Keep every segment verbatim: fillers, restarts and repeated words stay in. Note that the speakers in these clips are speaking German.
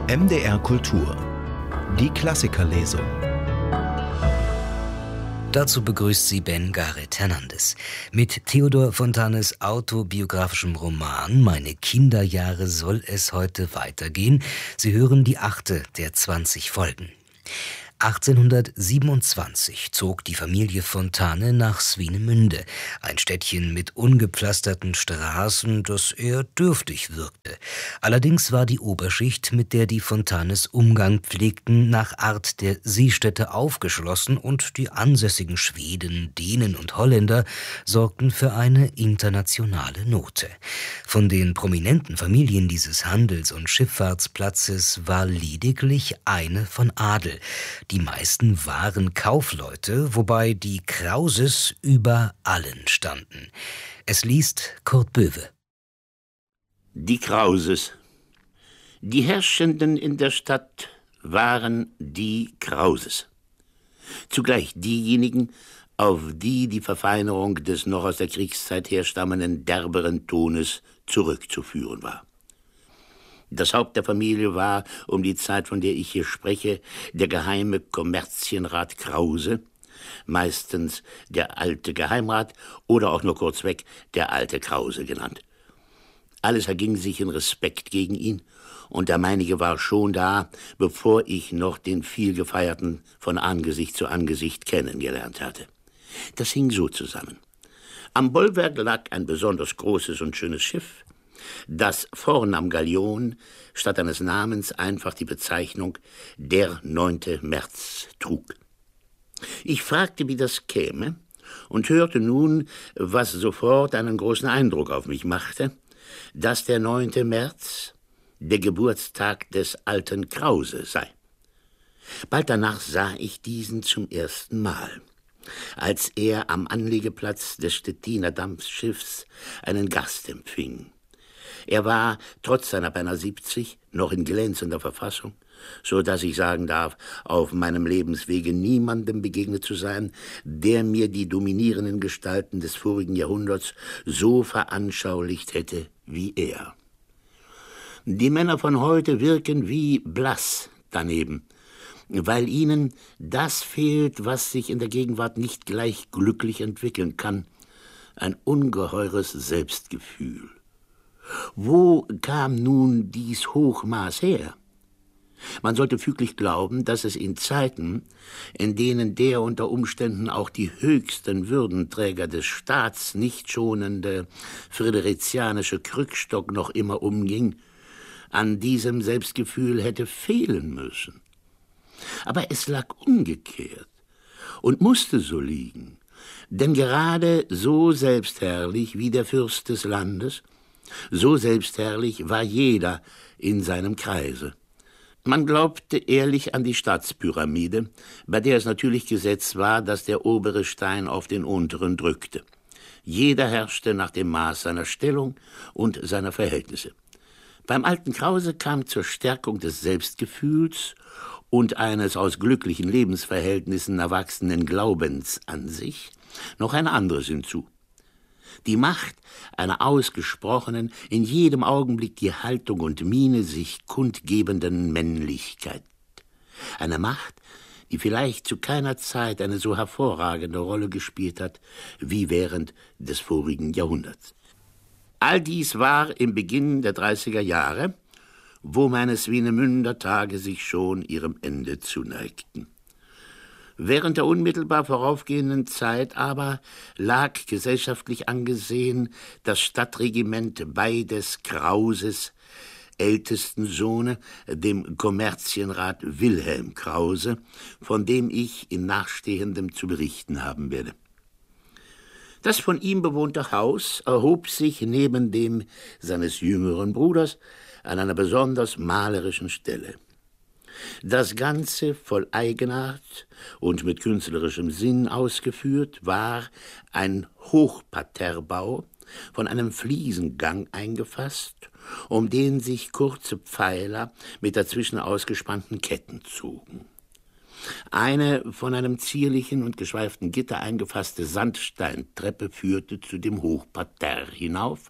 M D R Kultur. Die Klassikerlesung. Dazu begrüßt sie Ben Gareth Hernandez. Mit Theodor Fontanes autobiografischem Roman »Meine Kinderjahre« soll es heute weitergehen. Sie hören die achte der zwanzig Folgen. achtzehnhundertsiebenundzwanzig zog die Familie Fontane nach Swinemünde, ein Städtchen mit ungepflasterten Straßen, das eher dürftig wirkte. Allerdings war die Oberschicht, mit der die Fontanes Umgang pflegten, nach Art der Seestädte aufgeschlossen, und die ansässigen Schweden, Dänen und Holländer sorgten für eine internationale Note. Von den prominenten Familien dieses Handels- und Schifffahrtsplatzes war lediglich eine von Adel. Die meisten waren Kaufleute, wobei die Krauses über allen standen. Es liest Kurt Böwe. Die Krauses. Die Herrschenden in der Stadt waren die Krauses. Zugleich diejenigen, auf die die Verfeinerung des noch aus der Kriegszeit herstammenden derberen Tones zurückzuführen war. Das Haupt der Familie war, um die Zeit, von der ich hier spreche, der geheime Kommerzienrat Krause, meistens der alte Geheimrat oder auch nur kurzweg der alte Krause genannt. Alles erging sich in Respekt gegen ihn, und der meinige war schon da, bevor ich noch den vielgefeierten von Angesicht zu Angesicht kennengelernt hatte. Das hing so zusammen. Am Bollwerk lag ein besonders großes und schönes Schiff, das vorn am Galion statt eines Namens einfach die Bezeichnung der neunte März trug. Ich fragte, wie das käme, und hörte nun, was sofort einen großen Eindruck auf mich machte, dass der neunte März der Geburtstag des alten Krause sei. Bald danach sah ich diesen zum ersten Mal, als er am Anlegeplatz des Stettiner Dampfschiffs einen Gast empfing. Er war, trotz seiner beinahe siebzig, noch in glänzender Verfassung, so dass ich sagen darf, auf meinem Lebenswege niemandem begegnet zu sein, der mir die dominierenden Gestalten des vorigen Jahrhunderts so veranschaulicht hätte wie er. Die Männer von heute wirken wie blass daneben, weil ihnen das fehlt, was sich in der Gegenwart nicht gleich glücklich entwickeln kann, ein ungeheures Selbstgefühl. Wo kam nun dies Hochmaß her? Man sollte füglich glauben, dass es in Zeiten, in denen der unter Umständen auch die höchsten Würdenträger des Staats nicht schonende friderizianische Krückstock noch immer umging, an diesem Selbstgefühl hätte fehlen müssen. Aber es lag umgekehrt und musste so liegen, denn gerade so selbstherrlich wie der Fürst des Landes, so selbstherrlich war jeder in seinem Kreise. Man glaubte ehrlich an die Staatspyramide, bei der es natürlich Gesetz war, dass der obere Stein auf den unteren drückte. Jeder herrschte nach dem Maß seiner Stellung und seiner Verhältnisse. Beim alten Krause kam zur Stärkung des Selbstgefühls und eines aus glücklichen Lebensverhältnissen erwachsenen Glaubens an sich noch ein anderes hinzu. Die Macht einer ausgesprochenen, in jedem Augenblick die Haltung und Miene sich kundgebenden Männlichkeit. Eine Macht, die vielleicht zu keiner Zeit eine so hervorragende Rolle gespielt hat wie während des vorigen Jahrhunderts. All dies war im Beginn der dreißiger Jahre, wo meine Swinemünder Tage sich schon ihrem Ende zuneigten. Während der unmittelbar voraufgehenden Zeit aber lag gesellschaftlich angesehen das Stadtregiment beides Krauses ältesten Sohne, dem Kommerzienrat Wilhelm Krause, von dem ich in Nachstehendem zu berichten haben werde. Das von ihm bewohnte Haus erhob sich neben dem seines jüngeren Bruders an einer besonders malerischen Stelle. Das Ganze voll Eigenart und mit künstlerischem Sinn ausgeführt war ein Hochparterrebau, von einem Fliesengang eingefasst, um den sich kurze Pfeiler mit dazwischen ausgespannten Ketten zogen. Eine von einem zierlichen und geschweiften Gitter eingefasste Sandsteintreppe führte zu dem Hochparterre hinauf,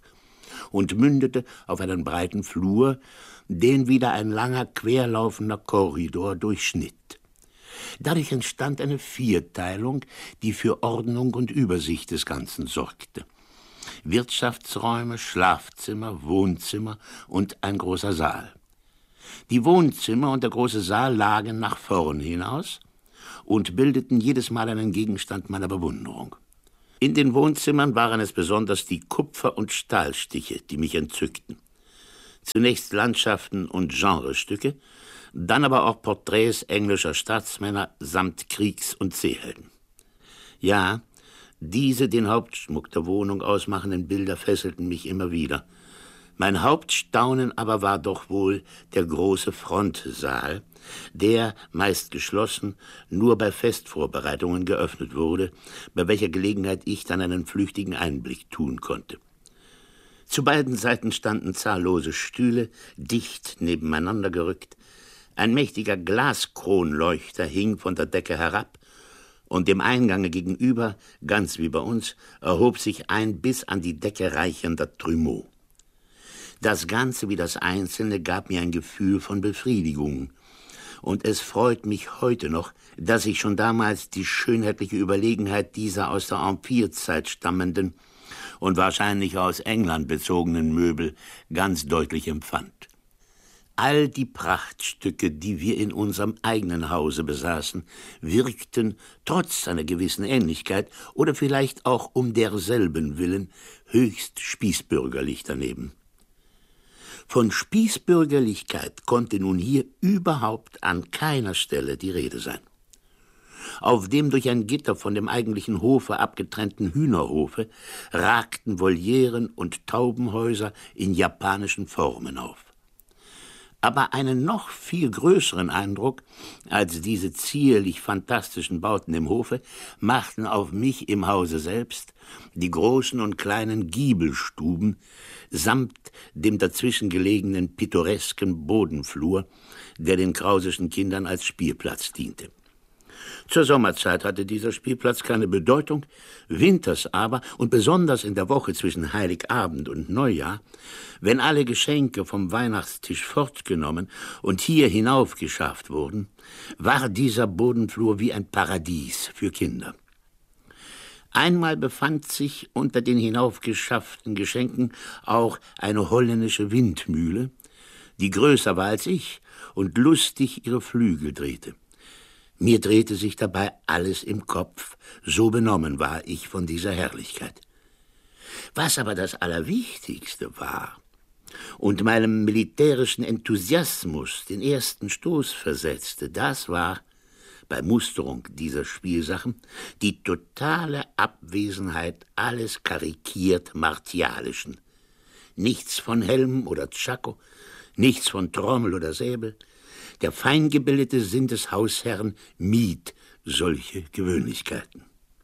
und mündete auf einen breiten Flur, den wieder ein langer, querlaufender Korridor durchschnitt. Dadurch entstand eine Vierteilung, die für Ordnung und Übersicht des Ganzen sorgte. Wirtschaftsräume, Schlafzimmer, Wohnzimmer und ein großer Saal. Die Wohnzimmer und der große Saal lagen nach vorn hinaus und bildeten jedes Mal einen Gegenstand meiner Bewunderung. In den Wohnzimmern waren es besonders die Kupfer- und Stahlstiche, die mich entzückten. Zunächst Landschaften und Genrestücke, dann aber auch Porträts englischer Staatsmänner samt Kriegs- und Seehelden. Ja, diese den Hauptschmuck der Wohnung ausmachenden Bilder fesselten mich immer wieder. Mein Hauptstaunen aber war doch wohl der große Frontsaal, der, meist geschlossen, nur bei Festvorbereitungen geöffnet wurde, bei welcher Gelegenheit ich dann einen flüchtigen Einblick tun konnte. Zu beiden Seiten standen zahllose Stühle, dicht nebeneinander gerückt. Ein mächtiger Glaskronleuchter hing von der Decke herab, und dem Eingange gegenüber, ganz wie bei uns, erhob sich ein bis an die Decke reichender Trumeau. Das Ganze wie das Einzelne gab mir ein Gefühl von Befriedigung, und es freut mich heute noch, dass ich schon damals die schönheitliche Überlegenheit dieser aus der Empirzeit stammenden und wahrscheinlich aus England bezogenen Möbel ganz deutlich empfand. All die Prachtstücke, die wir in unserem eigenen Hause besaßen, wirkten trotz einer gewissen Ähnlichkeit oder vielleicht auch um derselben willen höchst spießbürgerlich daneben. Von Spießbürgerlichkeit konnte nun hier überhaupt an keiner Stelle die Rede sein. Auf dem durch ein Gitter von dem eigentlichen Hofe abgetrennten Hühnerhofe ragten Volieren und Taubenhäuser in japanischen Formen auf. Aber einen noch viel größeren Eindruck als diese zierlich fantastischen Bauten im Hofe machten auf mich im Hause selbst die großen und kleinen Giebelstuben samt dem dazwischen gelegenen pittoresken Bodenflur, der den Krauseschen Kindern als Spielplatz diente. Zur Sommerzeit hatte dieser Spielplatz keine Bedeutung, winters aber und besonders in der Woche zwischen Heiligabend und Neujahr, wenn alle Geschenke vom Weihnachtstisch fortgenommen und hier hinaufgeschafft wurden, war dieser Bodenflur wie ein Paradies für Kinder. Einmal befand sich unter den hinaufgeschafften Geschenken auch eine holländische Windmühle, die größer war als ich und lustig ihre Flügel drehte. Mir drehte sich dabei alles im Kopf, so benommen war ich von dieser Herrlichkeit. Was aber das Allerwichtigste war und meinem militärischen Enthusiasmus den ersten Stoß versetzte, das war, bei Musterung dieser Spielsachen, die totale Abwesenheit alles karikiert Martialischen. Nichts von Helm oder Tschako, nichts von Trommel oder Säbel. Der feingebildete Sinn des Hausherrn mied solche Gewöhnlichkeiten.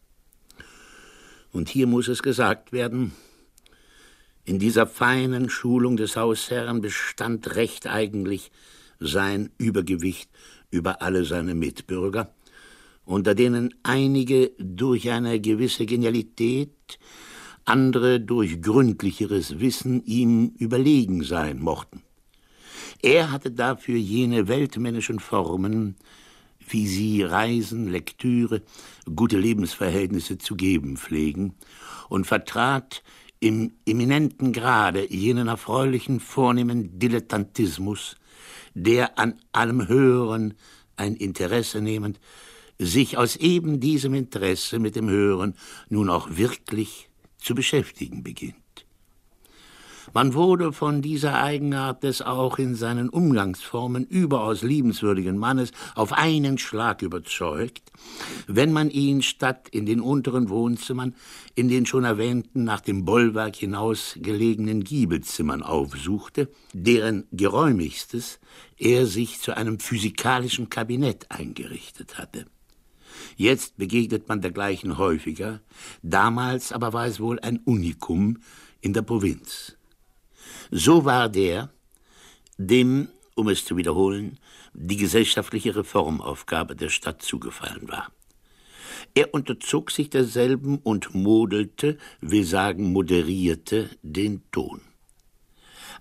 Und hier muss es gesagt werden, in dieser feinen Schulung des Hausherrn bestand recht eigentlich sein Übergewicht über alle seine Mitbürger, unter denen einige durch eine gewisse Genialität, andere durch gründlicheres Wissen ihm überlegen sein mochten. Er hatte dafür jene weltmännischen Formen, wie sie Reisen, Lektüre, gute Lebensverhältnisse zu geben pflegen, und vertrat im eminenten Grade jenen erfreulichen, vornehmen Dilettantismus, der an allem Höheren ein Interesse nehmend, sich aus eben diesem Interesse mit dem Höheren nun auch wirklich zu beschäftigen beginnt. Man wurde von dieser Eigenart des auch in seinen Umgangsformen überaus liebenswürdigen Mannes auf einen Schlag überzeugt, wenn man ihn statt in den unteren Wohnzimmern in den schon erwähnten nach dem Bollwerk hinaus gelegenen Giebelzimmern aufsuchte, deren geräumigstes er sich zu einem physikalischen Kabinett eingerichtet hatte. Jetzt begegnet man dergleichen häufiger, damals aber war es wohl ein Unikum in der Provinz. So war der, dem, um es zu wiederholen, die gesellschaftliche Reformaufgabe der Stadt zugefallen war. Er unterzog sich derselben und modelte, will sagen moderierte, den Ton.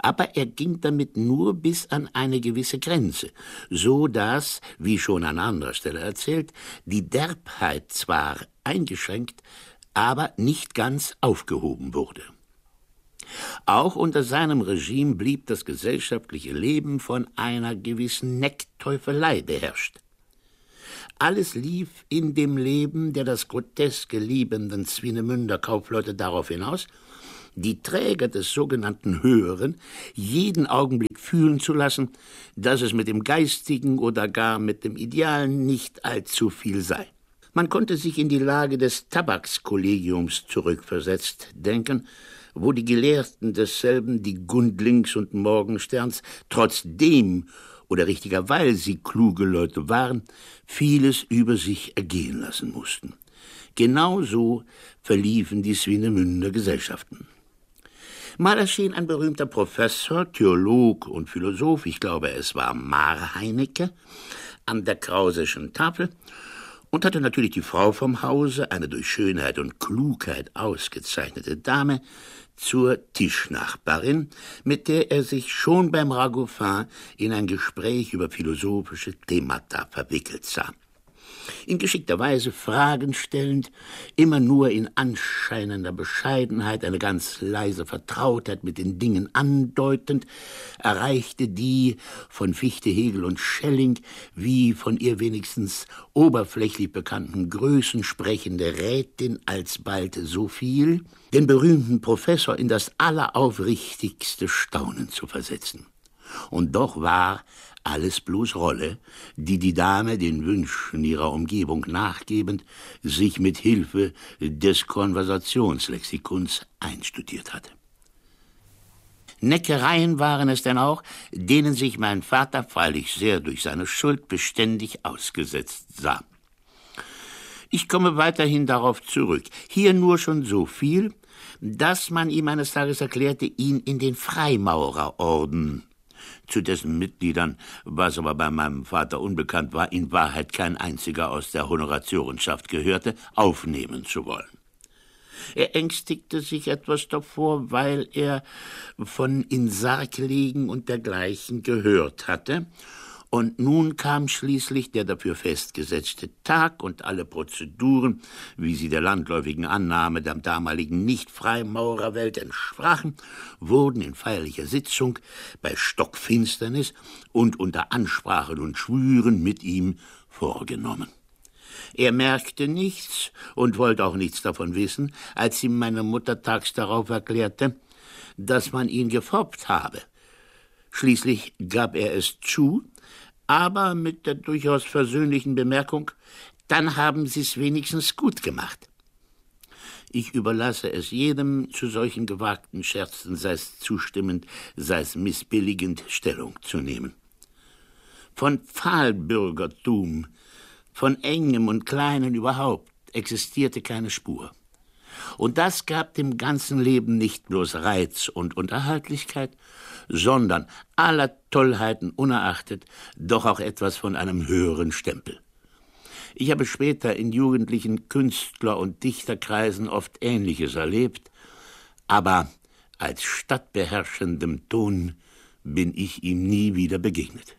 aber er ging damit nur bis an eine gewisse Grenze, so dass, wie schon an anderer Stelle erzählt, die Derbheit zwar eingeschränkt, aber nicht ganz aufgehoben wurde. Auch unter seinem Regime blieb das gesellschaftliche Leben von einer gewissen Neckteufelei beherrscht. Alles lief in dem Leben der das Groteske liebenden Swinemünder Kaufleute darauf hinaus, die Träger des sogenannten Höheren jeden Augenblick fühlen zu lassen, dass es mit dem Geistigen oder gar mit dem Idealen nicht allzu viel sei. Man konnte sich in die Lage des Tabakskollegiums zurückversetzt denken, wo die Gelehrten desselben, die Gundlings und Morgensterns, trotzdem oder richtiger weil sie kluge Leute waren, vieles über sich ergehen lassen mussten. Genauso verliefen die Swinemünder Gesellschaften. Mal erschien ein berühmter Professor, Theolog und Philosoph, ich glaube es war Marheinecke, an der Krauseschen Tafel und hatte natürlich die Frau vom Hause, eine durch Schönheit und Klugheit ausgezeichnete Dame, zur Tischnachbarin, mit der er sich schon beim Ragoffin in ein Gespräch über philosophische Themata verwickelt sah. In geschickter Weise Fragen stellend, immer nur in anscheinender Bescheidenheit, eine ganz leise Vertrautheit mit den Dingen andeutend, erreichte die von Fichte, Hegel und Schelling wie von ihr wenigstens oberflächlich bekannten Größen sprechende Rätin alsbald so viel, den berühmten Professor in das alleraufrichtigste Staunen zu versetzen. Und doch war alles bloß Rolle, die die Dame den Wünschen ihrer Umgebung nachgebend sich mit Hilfe des Konversationslexikons einstudiert hatte. Neckereien waren es denn auch, denen sich mein Vater freilich sehr durch seine Schuld beständig ausgesetzt sah. Ich komme weiterhin darauf zurück. Hier nur schon so viel, dass man ihm eines Tages erklärte, ihn in den Freimaurerorden, zu dessen Mitgliedern, was aber bei meinem Vater unbekannt war, in Wahrheit kein einziger aus der Honoratiorenschaft gehörte, aufnehmen zu wollen. Er ängstigte sich etwas davor, weil er von in Sarg legen und dergleichen gehört hatte, und nun kam schließlich der dafür festgesetzte Tag und alle Prozeduren, wie sie der landläufigen Annahme der damaligen Nicht-Freimaurerwelt entsprachen, wurden in feierlicher Sitzung bei Stockfinsternis und unter Ansprachen und Schwüren mit ihm vorgenommen. Er merkte nichts und wollte auch nichts davon wissen, als ihm meine Mutter tags darauf erklärte, dass man ihn gefoppt habe. Schließlich gab er es zu, aber mit der durchaus versöhnlichen Bemerkung, dann haben Sie es wenigstens gut gemacht. Ich überlasse es jedem, zu solchen gewagten Scherzen, sei es zustimmend, sei es missbilligend, Stellung zu nehmen. Von Pfahlbürgertum, von Engem und Kleinen überhaupt, existierte keine Spur. Und das gab dem ganzen Leben nicht bloß Reiz und Unterhaltlichkeit, sondern aller Tollheiten unerachtet doch auch etwas von einem höheren Stempel. Ich habe später in jugendlichen Künstler- und Dichterkreisen oft Ähnliches erlebt, aber als stadtbeherrschendem Ton bin ich ihm nie wieder begegnet.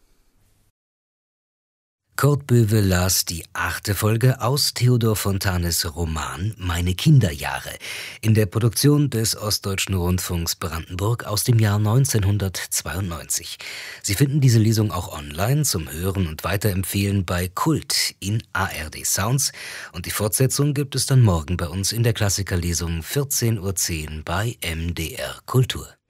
Kurt Böwe las die achte Folge aus Theodor Fontanes Roman »Meine Kinderjahre« in der Produktion des Ostdeutschen Rundfunks Brandenburg aus dem Jahr neunzehnhundertzweiundneunzig. Sie finden diese Lesung auch online zum Hören und Weiterempfehlen bei Kult in A R D Sounds, und die Fortsetzung gibt es dann morgen bei uns in der Klassikerlesung vierzehn Uhr zehn bei M D R Kultur.